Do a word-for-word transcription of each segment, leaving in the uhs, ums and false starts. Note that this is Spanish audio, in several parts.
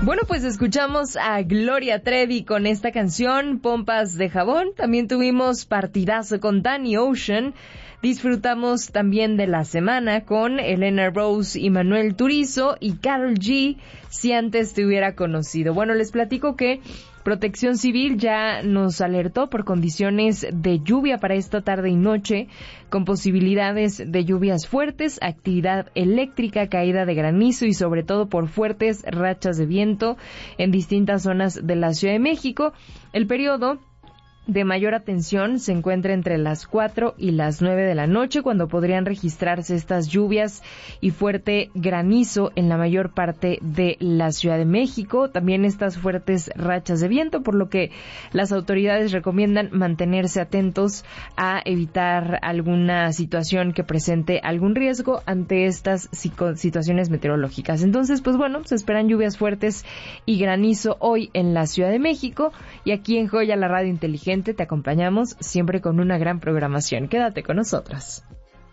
Bueno, pues escuchamos a Gloria Trevi con esta canción, Pompas de Jabón. También tuvimos partidazo con Danny Ocean. Disfrutamos también de la semana con Elena Rose y Manuel Turizo y Karol G, Si Antes Te Hubiera Conocido. Bueno, les platico que Protección Civil ya nos alertó por condiciones de lluvia para esta tarde y noche, con posibilidades de lluvias fuertes, actividad eléctrica, caída de granizo y sobre todo por fuertes rachas de viento en distintas zonas de la Ciudad de México. El periodo de mayor atención se encuentra entre las cuatro y las nueve de la noche, cuando podrían registrarse estas lluvias y fuerte granizo en la mayor parte de la Ciudad de México. También estas fuertes rachas de viento, por lo que las autoridades recomiendan mantenerse atentos a evitar alguna situación que presente algún riesgo ante estas situaciones meteorológicas. Entonces, pues bueno, se esperan lluvias fuertes y granizo hoy en la Ciudad de México, y aquí en Joya, la radio inteligente, te acompañamos siempre con una gran programación. Quédate con nosotros.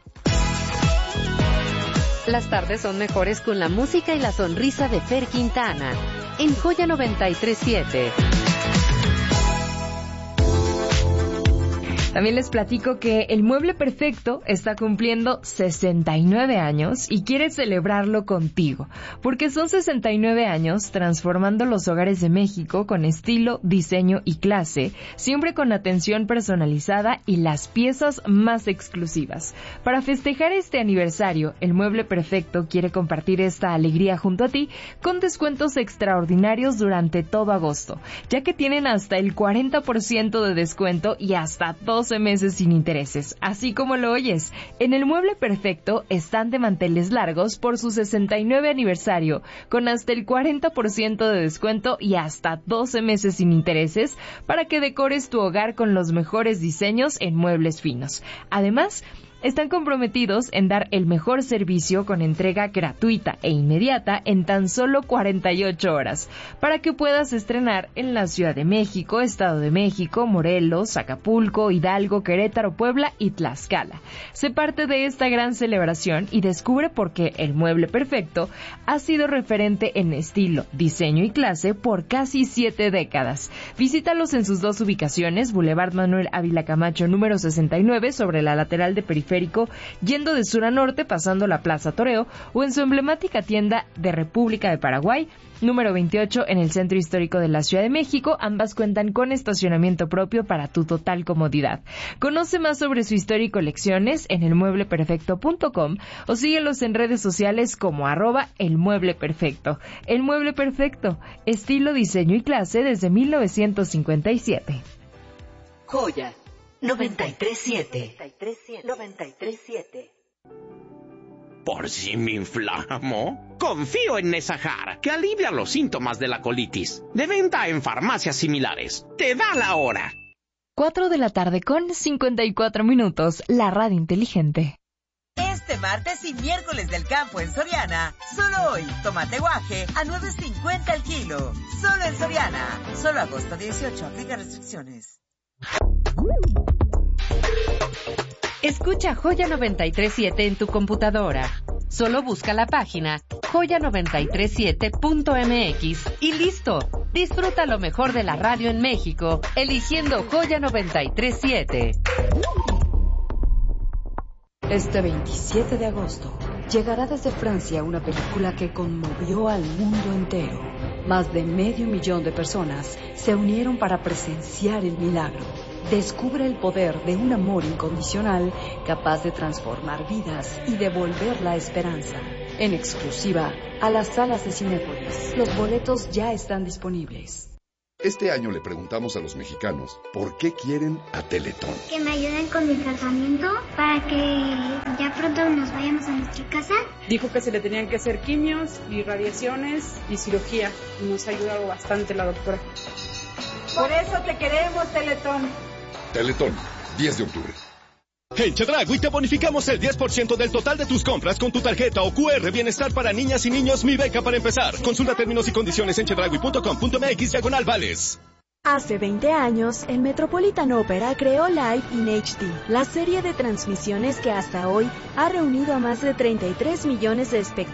Las tardes son mejores con la música y la sonrisa de Fer Quintana en Joya noventa y tres punto siete. También les platico que el Mueble Perfecto está cumpliendo sesenta y nueve años y quiere celebrarlo contigo, porque son sesenta y nueve años transformando los hogares de México con estilo, diseño y clase, siempre con atención personalizada y las piezas más exclusivas. Para festejar este aniversario, el Mueble Perfecto quiere compartir esta alegría junto a ti con descuentos extraordinarios durante todo agosto, ya que tienen hasta el cuarenta por ciento de descuento y hasta doce meses sin intereses. Así como lo oyes, en el Mueble Perfecto están de manteles largos por su sesenta y nueve aniversario, con hasta el cuarenta por ciento de descuento y hasta doce meses sin intereses, para que decores tu hogar con los mejores diseños en muebles finos. Además, están comprometidos en dar el mejor servicio con entrega gratuita e inmediata en tan solo cuarenta y ocho horas, para que puedas estrenar en la Ciudad de México, Estado de México, Morelos, Acapulco, Hidalgo, Querétaro, Puebla y Tlaxcala. Sé parte de esta gran celebración y descubre por qué el Mueble Perfecto ha sido referente en estilo, diseño y clase por casi siete décadas. Visítalos en sus dos ubicaciones, Boulevard Manuel Ávila Camacho número sesenta y nueve, sobre la lateral de Periférico, yendo de sur a norte pasando la Plaza Toreo, o en su emblemática tienda de República de Paraguay, número veintiocho, en el Centro Histórico de la Ciudad de México. Ambas cuentan con estacionamiento propio para tu total comodidad. Conoce más sobre su historia y colecciones en el mueble perfecto punto com o síguelos en redes sociales como arroba el mueble perfecto. El Mueble Perfecto, estilo, diseño y clase desde mil novecientos cincuenta y siete. Joya noventa y tres punto siete. noventa y tres punto siete. ¿Por si me inflamo? Confío en Nesajar, que alivia los síntomas de la colitis. De venta en farmacias similares. Te da la hora. cuatro de la tarde con cincuenta y cuatro minutos, la radio inteligente. Este martes y miércoles del campo en Soriana, solo hoy, tomate guaje a nueve cincuenta el kilo. Solo en Soriana. Solo agosto dieciocho, aplica restricciones. Escucha Joya noventa y tres punto siete en tu computadora. Solo busca la página joya noventa y tres punto siete punto m x y listo. Disfruta lo mejor de la radio en México, eligiendo Joya noventa y tres punto siete. Este veintisiete de agosto llegará desde Francia una película que conmovió al mundo entero. Más de medio millón de personas se unieron para presenciar el milagro. Descubre el poder de un amor incondicional capaz de transformar vidas y devolver la esperanza. En exclusiva a las salas de Cinépolis. Los boletos ya están disponibles. Este año le preguntamos a los mexicanos por qué quieren a Teletón. Que me ayuden con mi tratamiento para que ya pronto nos vayamos a nuestra casa. Dijo que se le tenían que hacer quimios y radiaciones y cirugía. Y nos ha ayudado bastante la doctora. Por eso te queremos, Teletón. Teletón, diez de octubre. En Chedraui te bonificamos el diez por ciento del total de tus compras con tu tarjeta o cu erre Bienestar para niñas y niños Mi Beca para empezar. Consulta términos y condiciones en chedraui punto com punto m x diagonal vales. Hace veinte años, el Metropolitan Opera creó Live in H D, la serie de transmisiones que hasta hoy ha reunido a más de treinta y tres millones de espectadores.